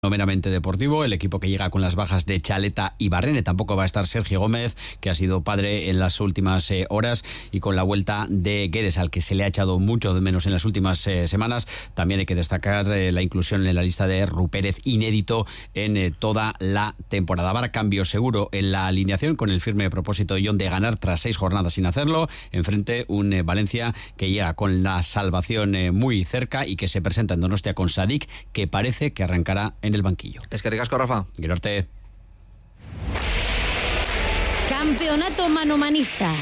meramente deportivo, el equipo que llega con las bajas de Chaleta y Barrene. Tampoco va a estar Sergio Gómez, que ha sido padre en las últimas horas, y con la vuelta de Guedes, al que se le ha echado mucho de menos en las últimas semanas. También hay que destacar la inclusión en la lista de Rupérez, inédito en toda la temporada. Habrá cambio seguro en la alineación, con el firme propósito de Jon de ganar tras 6 jornadas sin hacerlo. Enfrente un Valencia que llega con la salvación muy cerca y que se presenta en Donostia con Sadik, que parece que arrancará en el banquillo. Es que ricasco, Rafa. Guirarte. Campeonato manomanista.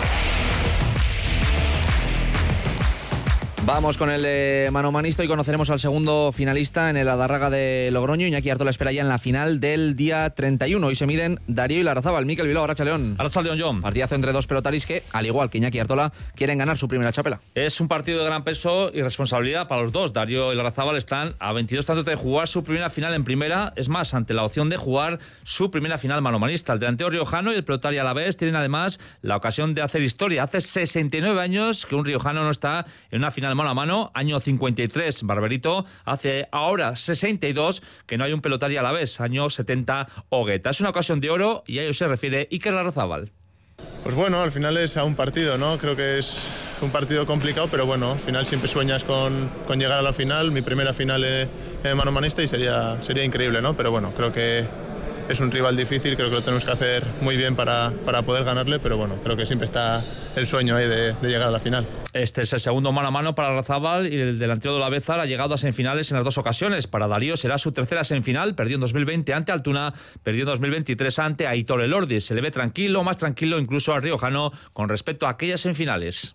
Vamos con el manomanista y conoceremos al segundo finalista en el Adarraga de Logroño. Iñaki Artola espera ya en la final del día 31. Hoy se miden Darío y Larrazábal. Mikel Bilbao, Arratsaldeon. Arratsaldeon, John. Partidazo entre dos pelotaris que, al igual que Iñaki Artola, quieren ganar su primera txapela. Es un partido de gran peso y responsabilidad para los dos. Darío y Larrazábal están a 22 tantos de jugar su primera final en primera. Es más, ante la opción de jugar su primera final manomanista. El delantero riojano y el pelotari alavés tienen además la ocasión de hacer historia. Hace 69 años que un riojano no está en una final mano a mano, año 53 Barberito, hace ahora 62 que no hay un pelotari a la vez, año 70 Ogueta. Es una ocasión de oro y a ello se refiere Iker Larrazábal. Pues bueno, al final es a un partido, ¿no? Creo que es un partido complicado, pero bueno, al final siempre sueñas con llegar a la final, mi primera final en manomanista, y sería increíble, ¿no? Pero bueno, creo que es un rival difícil, creo que lo tenemos que hacer muy bien para poder ganarle, pero bueno, creo que siempre está el sueño ahí de llegar a la final. Este es el segundo mano a mano para Larrazábal y el delantero de la Bézar ha llegado a semifinales en las dos ocasiones. Para Darío será su tercera semifinal, perdió en 2020 ante Altuna, perdió en 2023 ante Aitor Elordi. Se le ve tranquilo, más tranquilo incluso al riojano con respecto a aquellas semifinales.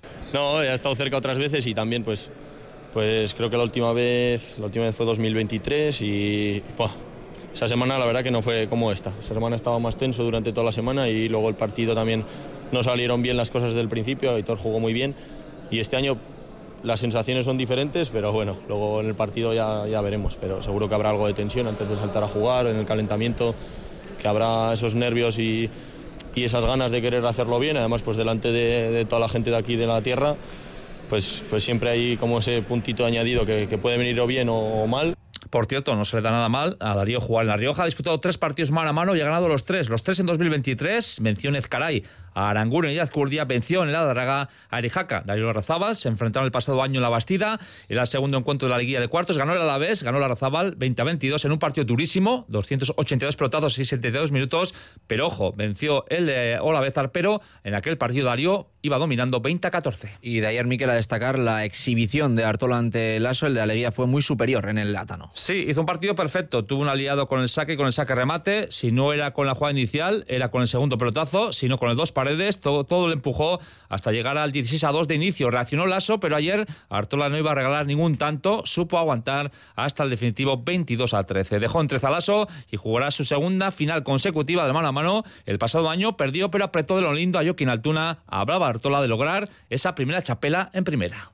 No, he estado cerca otras veces y también pues creo que la última vez fue 2023 y esa semana la verdad que no fue como esta. Esa semana estaba más tenso durante toda la semana y luego el partido también no salieron bien las cosas desde el principio. Aitor jugó muy bien y este año las sensaciones son diferentes, pero bueno, luego en el partido ya veremos, pero seguro que habrá algo de tensión antes de saltar a jugar, en el calentamiento, que habrá esos nervios y esas ganas de querer hacerlo bien. Además, pues delante de toda la gente de aquí de la tierra, pues siempre hay como ese puntito añadido que puede venir o bien o mal. Por cierto, no se le da nada mal a Darío jugar en La Rioja. Ha disputado 3 partidos mano a mano y ha ganado los 3. Los 3 en 2023. Venció en Ezcaray a Aranguren y Azcurdia. Venció en el Adarraga a Arijaca. Darío Larrazábal se enfrentaron el pasado año en La Bastida. Era el segundo encuentro de la liguilla de cuartos. Ganó el Alavés, ganó Larrazábal 20-22 en un partido durísimo. 282 pelotazos y 72 minutos. Pero ojo, venció el de Olavezar, pero en aquel partido Darío iba dominando 20-14. Y de ayer, Mikel, a destacar la exhibición de Artola ante Lasso. El de Aleguía fue muy superior en el Átano. Sí, hizo un partido perfecto. Tuvo un aliado con el saque y con el saque remate. Si no era con la jugada inicial, era con el segundo pelotazo. Si no, con el 2 paredes. Todo le empujó hasta llegar al 16-2 de inicio. Reaccionó Lasso, pero ayer Artola no iba a regalar ningún tanto. Supo aguantar hasta el definitivo 22-13. Dejó en 13 a Lasso y jugará su segunda final consecutiva de mano a mano. El pasado año perdió, pero apretó de lo lindo a Joaquín Altuna. Hablaba Artola de lograr esa primera txapela en primera.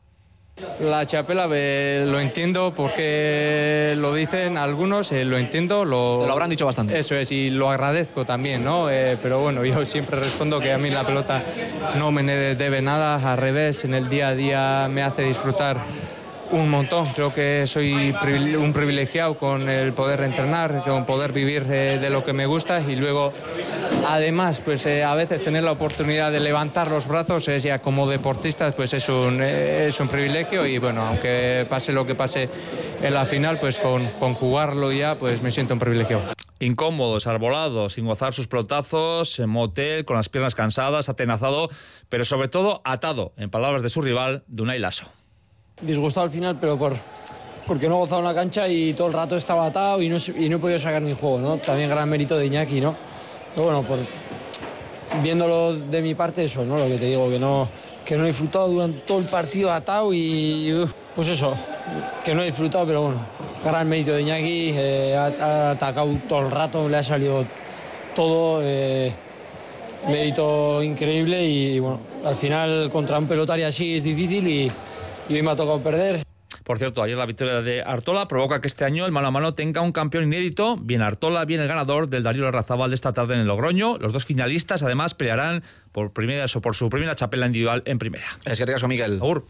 La txapela lo entiendo porque lo dicen algunos, lo entiendo. Te lo habrán dicho bastante. Eso es, y lo agradezco también, ¿no? Pero bueno, yo siempre respondo que a mí la pelota no me debe nada, al revés, en el día a día me hace disfrutar un montón. Creo que soy un privilegiado con el poder entrenar, con poder vivir de lo que me gusta y luego, además, pues a veces tener la oportunidad de levantar los brazos ya como deportistas, pues es un privilegio y bueno, aunque pase lo que pase en la final, pues con jugarlo ya, pues me siento un privilegio. Incómodo, desarbolado, sin gozar sus pelotazos, en motel, con las piernas cansadas, atenazado, pero sobre todo atado, en palabras de su rival, Dunay Lasso. Disgustado al final, pero porque no he gozado en la cancha y todo el rato estaba atado y no he podido sacar mi juego, ¿no? También gran mérito de Iñaki, ¿no? Pero bueno, viéndolo de mi parte, eso, ¿no? Lo que te digo, que no he disfrutado durante todo el partido atado y pues eso, que no he disfrutado, pero bueno, gran mérito de Iñaki, ha atacado todo el rato, le ha salido todo, mérito increíble y bueno, al final contra un pelotari así es difícil y hoy me ha tocado perder. Por cierto, ayer la victoria de Artola provoca que este año el mano a mano tenga un campeón inédito. Bien Artola, bien el ganador del Darío Larrazábal de esta tarde en el Logroño. Los dos finalistas además pelearán por su primera txapela individual en primera. Es que ricasco, Mikel. Agur.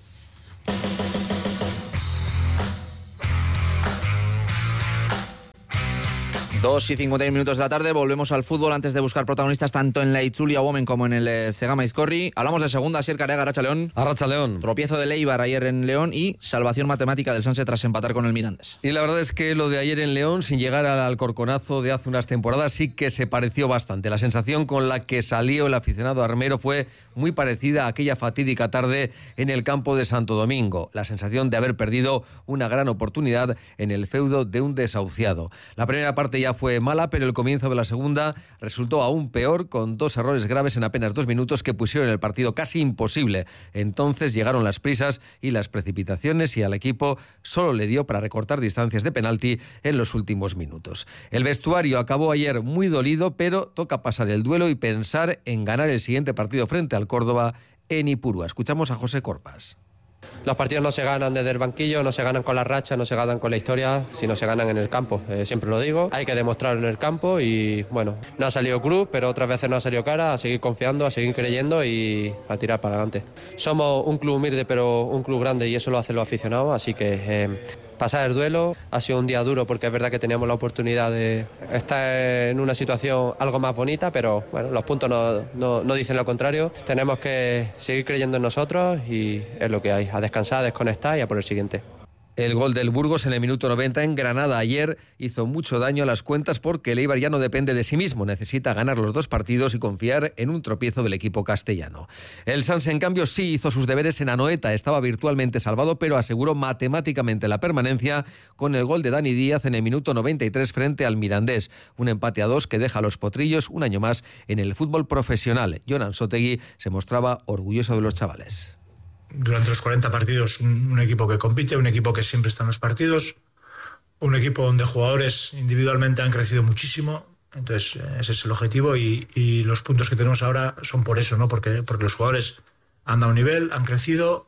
2:51 minutos de la tarde, volvemos al fútbol antes de buscar protagonistas tanto en la Itzulia Women como en el Cegama Izcorri. Hablamos de segunda, Asier Carega, Arratsaldeon. Arratsaldeon. Tropiezo de Leibar ayer en León y salvación matemática del Sanse tras empatar con el Mirandés. Y la verdad es que lo de ayer en León, sin llegar al alcorconazo de hace unas temporadas, sí que se pareció bastante. La sensación con la que salió el aficionado armero fue muy parecida a aquella fatídica tarde en el campo de Santo Domingo. La sensación de haber perdido una gran oportunidad en el feudo de un desahuciado. La primera parte ya fue mala, pero el comienzo de la segunda resultó aún peor, con 2 errores graves en apenas 2 minutos que pusieron el partido casi imposible. Entonces llegaron las prisas y las precipitaciones y al equipo solo le dio para recortar distancias de penalti en los últimos minutos. El vestuario acabó ayer muy dolido, pero toca pasar el duelo y pensar en ganar el siguiente partido frente al Córdoba en Ipurúa. Escuchamos a José Corpas. Los partidos no se ganan desde el banquillo, no se ganan con la racha, no se ganan con la historia, sino se ganan en el campo. Siempre lo digo, hay que demostrarlo en el campo y bueno, no ha salido cruz, pero otras veces no ha salido cara, a seguir confiando, a seguir creyendo y a tirar para adelante. Somos un club humilde, pero un club grande y eso lo hacen los aficionados, así que pasar el duelo ha sido un día duro porque es verdad que teníamos la oportunidad de estar en una situación algo más bonita, pero bueno, los puntos no dicen lo contrario. Tenemos que seguir creyendo en nosotros y es lo que hay, a descansar, a desconectar y a por el siguiente. El gol del Burgos en el minuto 90 en Granada ayer hizo mucho daño a las cuentas porque el Eibar ya no depende de sí mismo, necesita ganar los 2 partidos y confiar en un tropiezo del equipo castellano. El Sanse, en cambio, sí hizo sus deberes en Anoeta, estaba virtualmente salvado, pero aseguró matemáticamente la permanencia con el gol de Dani Díaz en el minuto 93 frente al Mirandés, un empate a 2 que deja a los potrillos un año más en el fútbol profesional. Jonan Sotegui se mostraba orgulloso de los chavales. Durante los 40 partidos, un equipo que compite, un equipo que siempre está en los partidos, un equipo donde jugadores individualmente han crecido muchísimo. Entonces, ese es el objetivo y los puntos que tenemos ahora son por eso, ¿no? Porque los jugadores han dado nivel, han crecido,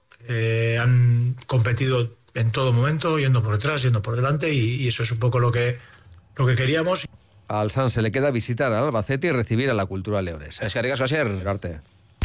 han competido en todo momento, yendo por detrás, yendo por delante y eso es un poco lo que queríamos. Al Sanse le queda visitar al Albacete y recibir a la Cultural leonesa. Es que Arigas Asier. Arte.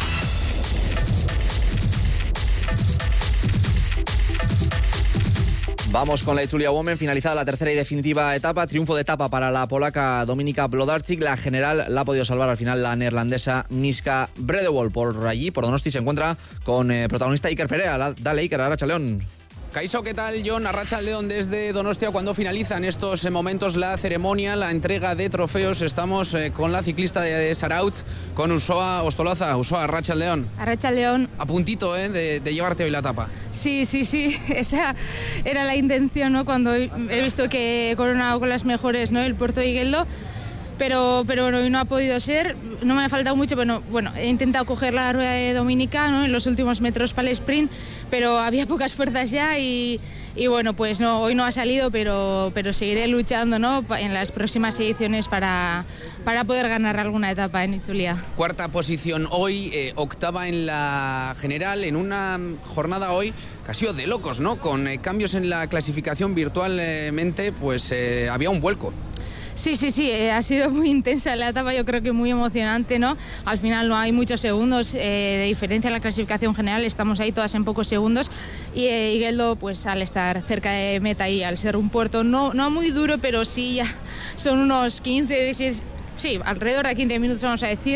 Vamos con la Itzulia Women, finalizada la tercera y definitiva etapa, triunfo de etapa para la polaca Dominika Wlodarczyk, la general la ha podido salvar al final la neerlandesa Miska Bredewol. Por allí, por Donosti, se encuentra con protagonista Iker Perea. Dale Iker, Arratsaldeon. Kaixo, ¿qué tal? John, Arratsaldeon desde Donostia. Cuando finalizan estos momentos la ceremonia, la entrega de trofeos, estamos con la ciclista de Zarautz, con Usoa Ostolaza. Usoa, Arratsaldeon. Arratsaldeon. A puntito, de llevarte hoy la etapa. Sí, esa era la intención, ¿no? Cuando he visto que he coronado con las mejores, ¿no? El Puerto de Igueldo. Pero bueno, hoy no ha podido ser, no me ha faltado mucho, pero bueno, he intentado coger la rueda de Dominika, ¿no? En los últimos metros para el sprint, pero había pocas fuerzas ya y bueno, pues no, hoy no ha salido, pero seguiré luchando, ¿no? En las próximas ediciones para poder ganar alguna etapa en Itzulia. Cuarta posición hoy, octava en la general, en una jornada hoy que ha sido de locos, ¿no? Con cambios en la clasificación virtualmente, pues había un vuelco. Sí, ha sido muy intensa la etapa, yo creo que muy emocionante, ¿no? Al final no hay muchos segundos de diferencia en la clasificación general, estamos ahí todas en pocos segundos y Igueldo, pues al estar cerca de meta y al ser un puerto no muy duro, pero sí ya son unos 15, 16, sí, alrededor de 15 minutos vamos a decir.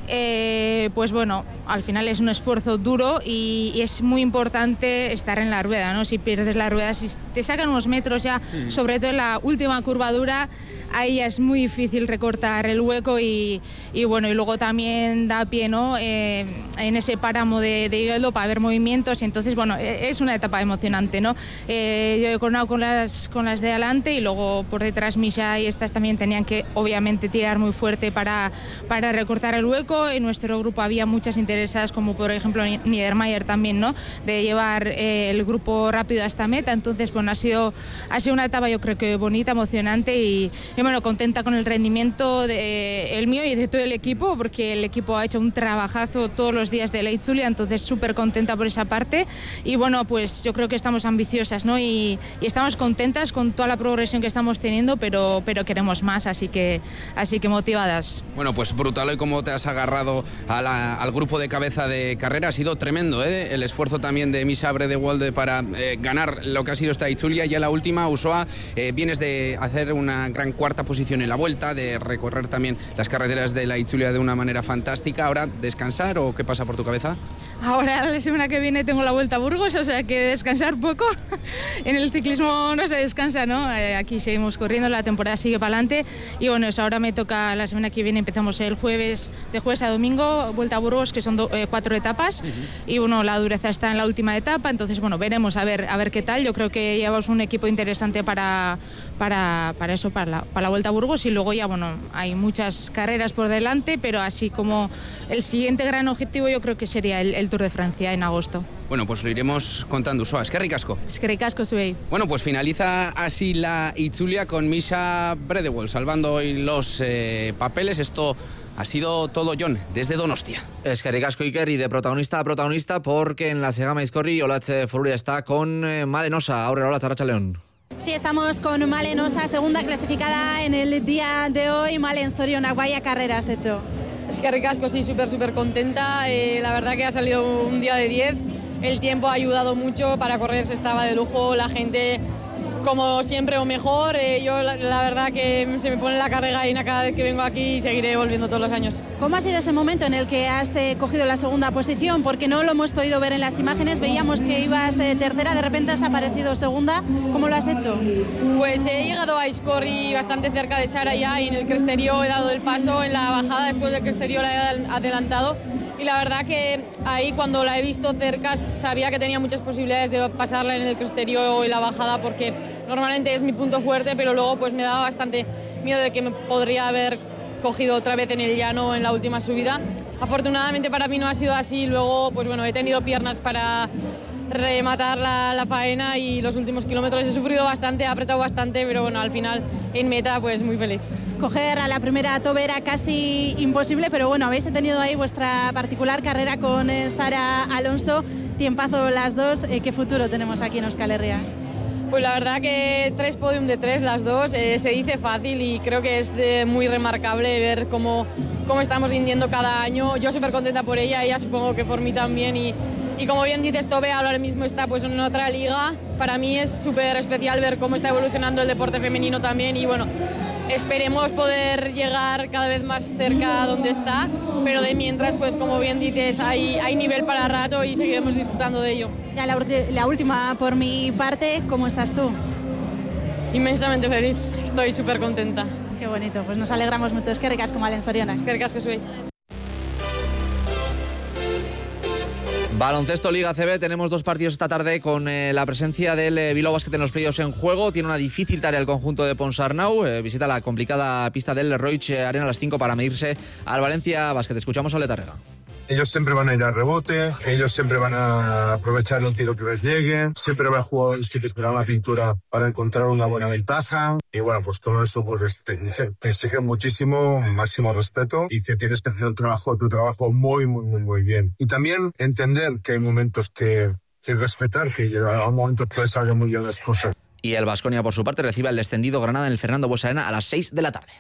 Pues bueno, al final es un esfuerzo duro y es muy importante estar en la rueda, ¿no? Si pierdes la rueda, si te sacan unos metros ya, sobre todo en la última curvadura, ahí ya es muy difícil recortar el hueco y bueno, y luego también da pie, ¿no? En ese páramo de Igueldo para ver movimientos y entonces, bueno, es una etapa emocionante, ¿no? Yo he coronado con las de adelante y luego por detrás Misha y estas también tenían que obviamente tirar muy fuerte para recortar el hueco. En nuestro grupo había muchas interesadas, como por ejemplo Niedermayer también, ¿no? De llevar el grupo rápido a esta meta. Entonces, bueno, ha sido una etapa yo creo que bonita, emocionante y bueno, contenta con el rendimiento el mío y de todo el equipo, porque el equipo ha hecho un trabajazo todos los días de la Itzulia, entonces súper contenta por esa parte y bueno, pues yo creo que estamos ambiciosas, ¿no? Y estamos contentas con toda la progresión que estamos teniendo, pero queremos más, así que motivadas. Bueno, pues brutal hoy cómo te has agarrado al grupo de cabeza de carrera ha sido tremendo, ¿eh? El esfuerzo también de Misha Bredewolde para ganar lo que ha sido esta Itzulia. Ya la última, Usoa, vienes de hacer una gran cuarta posición en la vuelta, de recorrer también las carreteras de la Itzulia de una manera fantástica. ¿Ahora descansar o qué pasa por tu cabeza? Ahora la semana que viene tengo la Vuelta a Burgos, o sea que descansar poco. En el ciclismo no se descansa, ¿no? Aquí seguimos corriendo, la temporada sigue para adelante y bueno, eso ahora me toca la semana que viene, empezamos el jueves, de jueves a domingo, Vuelta a Burgos, que son 4 etapas y bueno, la dureza está en la última etapa, entonces bueno, veremos a ver qué tal. Yo creo que llevamos un equipo interesante para eso, para la Vuelta a Burgos y luego ya bueno, hay muchas carreras por delante, pero así como el siguiente gran objetivo yo creo que sería el Tour de Francia en agosto. Bueno, pues lo iremos contando, Usoa. Eskerrik asko. Eskerrik asko zuei. Bueno, pues finaliza así la Itzulia con Misha Bredewolde salvando hoy los papeles. Esto ha sido todo, Jon, desde Donostia. Eskerrik asko, Iker, y de protagonista a protagonista, porque en la Segama Izkorri Olatz Foruria está con Malen Osa. Aurrera, Olatz, arratsaldeon. Sí, estamos con Malen Osa, segunda clasificada en el día de hoy. Malen, zorionak, vaya carrera has hecho. Eskerrik asko, sí, súper contenta. La verdad que ha salido un día de 10. El tiempo ha ayudado mucho, para correr se estaba de lujo, la gente como siempre o mejor. Yo la verdad que se me pone la carregaina cada vez que vengo aquí y seguiré volviendo todos los años. ¿Cómo ha sido ese momento en el que has cogido la segunda posición? Porque no lo hemos podido ver en las imágenes, veíamos que ibas tercera, de repente has aparecido segunda. ¿Cómo lo has hecho? Pues he llegado a Izkorri bastante cerca de Sara ya, y en el cresterío he dado el paso, en la bajada después del cresterío la he adelantado. Y la verdad que ahí cuando la he visto cerca sabía que tenía muchas posibilidades de pasarla en el cresterío y la bajada, porque normalmente es mi punto fuerte, pero luego pues me daba bastante miedo de que me podría haber cogido otra vez en el llano en la última subida. Afortunadamente para mí no ha sido así. Luego pues bueno, he tenido piernas para rematar la faena y los últimos kilómetros he sufrido bastante, he apretado bastante, pero bueno, al final en meta pues muy feliz. Coger a la primera tobe era casi imposible, pero bueno, habéis tenido ahí vuestra particular carrera con Sara Alonso, tiempazo las dos. ¿Qué futuro tenemos aquí en Euskal Herria? Pues la verdad que 3 podium de 3 las dos, se dice fácil y creo que es muy remarcable ver cómo estamos rindiendo cada año. Yo súper contenta por ella supongo que por mí también, y como bien dices, Tobe ahora mismo está pues en otra liga. Para mí es súper especial ver cómo está evolucionando el deporte femenino también, y bueno, esperemos poder llegar cada vez más cerca a donde está, pero de mientras, pues como bien dices, hay nivel para rato y seguiremos disfrutando de ello. Ya la última por mi parte, ¿cómo estás tú? Inmensamente feliz, estoy súper contenta. Qué bonito, pues nos alegramos mucho. Eskerrik asko, Malen, zorionak. Eskerrik asko zuei. Baloncesto Liga CB, tenemos 2 partidos esta tarde con la presencia del Bilbao Basket en los playoffs en juego. Tiene una difícil tarea el conjunto de Ponsarnau, visita la complicada pista del Roig Arena a las 5 para medirse al Valencia Basket. Escuchamos a Letarrega. Ellos siempre van a ir al rebote, ellos siempre van a aprovechar el tiro que les llegue, siempre va a jugadores que te esperan la pintura para encontrar una buena ventaja. Y bueno, pues todo eso pues te exige muchísimo, máximo respeto, y que tienes que hacer tu trabajo muy bien. Y también entender que hay momentos que respetar, que llega un momento que les salgan muy bien las cosas. Y el Baskonia, por su parte, recibe al descendido Granada en el Fernando Buesa Arena a las 6 de la tarde.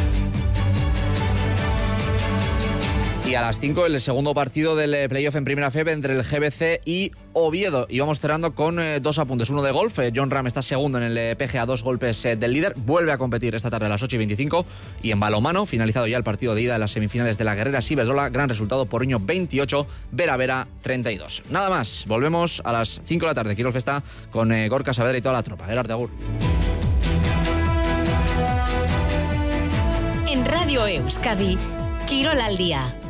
Y a las 5 el segundo partido del playoff en Primera FEB entre el GBC y Oviedo. Y vamos cerrando con 2 apuntes. Uno de golf. John Ram está segundo en el PGA, 2 golpes del líder. Vuelve a competir esta tarde a las 8:25. Y en balonmano, finalizado ya el partido de ida de las semifinales de la Guerrera Ciberdola. Gran resultado, Porriño 28, Vera 32. Nada más. Volvemos a las 5 de la tarde. Kirol Festa con Gorka Saavedra y toda la tropa. Gerard Agur. En Radio Euskadi, Kirol al día.